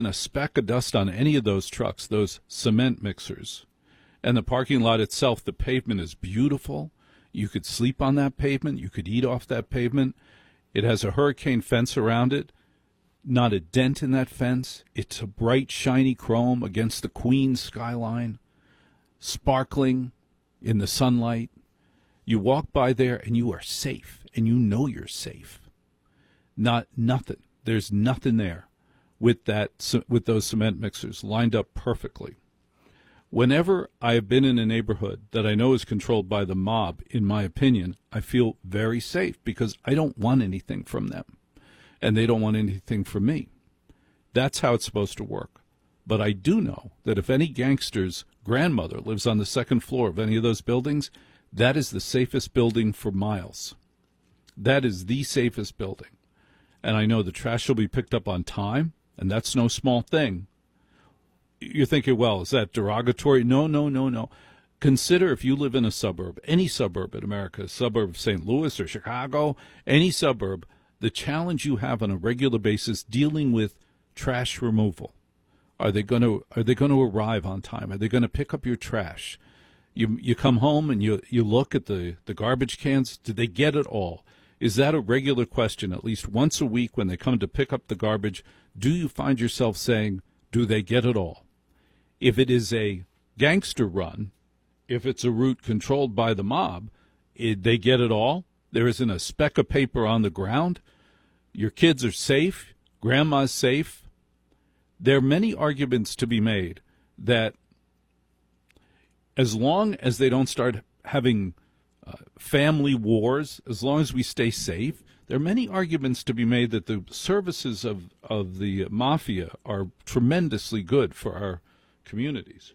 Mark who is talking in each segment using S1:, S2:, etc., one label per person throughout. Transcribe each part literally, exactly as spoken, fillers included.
S1: a speck of dust on any of those trucks, those cement mixers. And the parking lot itself, the pavement is beautiful. You could sleep on that pavement. You could eat off that pavement. It has a hurricane fence around it. Not a dent in that fence. It's a bright, shiny chrome against the Queens skyline, sparkling in the sunlight. You walk by there and you are safe, and you know you're safe. Not nothing. There's nothing there with that with those cement mixers lined up perfectly. Whenever I have been in a neighborhood that I know is controlled by the mob, in my opinion, I feel very safe because I don't want anything from them, and they don't want anything from me. That's how it's supposed to work. But I do know that if any gangster's grandmother lives on the second floor of any of those buildings, that is the safest building for miles. That is the safest building. And I know the trash will be picked up on time, and that's no small thing. You're thinking, well, is that derogatory? No, no, no, no. Consider if you live in a suburb, any suburb in America, a suburb of Saint Louis or Chicago, any suburb, the challenge you have on a regular basis dealing with trash removal. Are they going to are they going to arrive on time? Are they going to pick up your trash? You you come home and you you look at the, the garbage cans. Did they get it all? Is that a regular question? At least once a week when they come to pick up the garbage, do you find yourself saying, do they get it all? If it is a gangster run, if it's a route controlled by the mob, it, they get it all. There isn't a speck of paper on the ground. Your kids are safe. Grandma's safe. There are many arguments to be made that as long as they don't start having uh, family wars, as long as we stay safe, there are many arguments to be made that the services of, of the mafia are tremendously good for our communities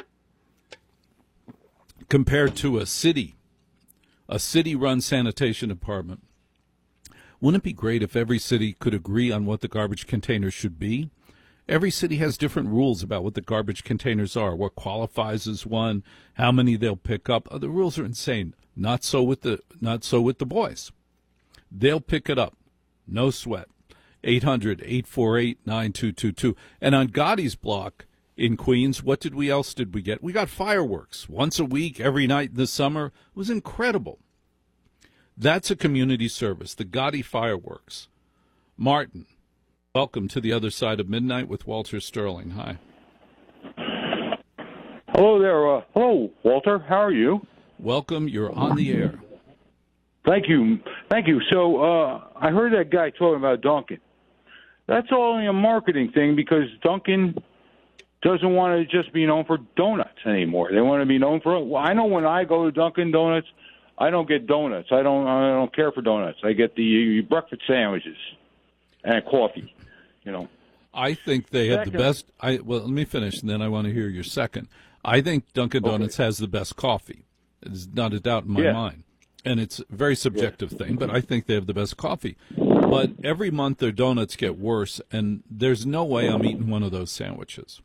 S1: compared to a city, a city-run sanitation department. Wouldn't it be great if every city could agree on what the garbage containers should be? Every city has different rules about what the garbage containers are, what qualifies as one, how many they'll pick up. The rules are insane. Not so with the not so with the boys. They'll pick it up. No sweat. eight hundred, eight four eight, nine two two two. And on Gotti's block in Queens, what did we else did we get? We got fireworks once a week, every night in the summer. It was incredible. That's a community service, the Gotti fireworks. Martin, welcome to the other side of midnight with Walter Sterling. Hi.
S2: Hello there. Uh, hello, Walter. How are you?
S1: Welcome. You're on the air.
S2: Thank you. Thank you. So uh, I heard that guy talking about Dunkin'. That's only a marketing thing because Dunkin' doesn't want to just be known for donuts anymore. They want to be known for. Well, I know when I go to Dunkin' Donuts, I don't get donuts. I don't. I don't care for donuts. I get the breakfast sandwiches and coffee. You know.
S1: I think they have
S2: Second.
S1: the best. I well, let me finish, and then I want to hear your second. I think Dunkin' Donuts okay. has the best coffee. There's not a doubt in my
S2: yeah.
S1: mind, and it's a very subjective yeah. thing. But I think they have the best coffee. But every month their donuts get worse, and there's no way I'm eating one of those sandwiches.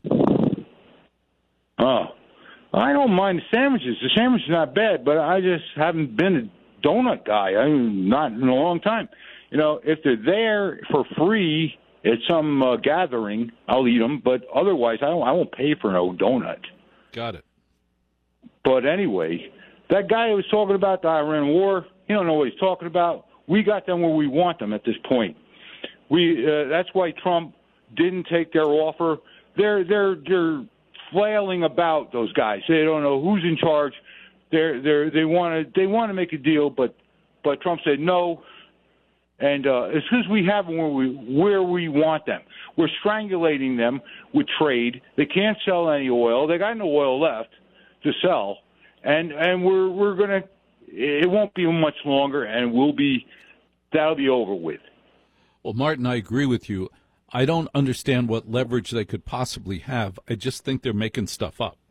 S2: Oh, I don't mind the sandwiches. The sandwich is not bad, but I just haven't been a donut guy. I mean, not in a long time. You know, if they're there for free at some uh, gathering, I'll eat them. But otherwise, I don't. I won't pay for no donut.
S1: Got it.
S2: But anyway, that guy who was talking about the Iran war, he don't know what he's talking about. We got them where we want them at this point. We uh, that's why Trump didn't take their offer. They're they're they're flailing about, those guys. They don't know who's in charge. They're they they want to they want to make a deal, but but Trump said no. And uh, as soon as we have them where we where we want them, we're strangulating them with trade. They can't sell any oil. They got no oil left to sell, and and we're we're gonna. It won't be much longer, and we'll be that'll be over with.
S1: Well, Martin, I agree with you. I don't understand what leverage they could possibly have. I just think they're making stuff up.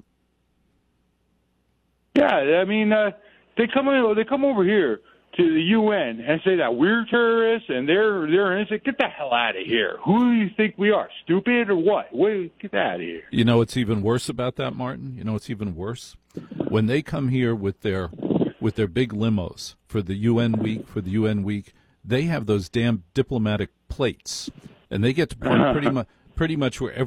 S2: Yeah, I mean, uh, they come in, they come over here to the U N and say that we're terrorists and they're they're innocent. Get the hell out of here! Who do you think we are? Stupid or what? Wait, get out of here!
S1: You know what's even worse about that, Martin? You know what's even worse? When they come here with their with their big limos for the U N week, for the U N week, they have those damn diplomatic plates, and they get to park pretty much pretty much wherever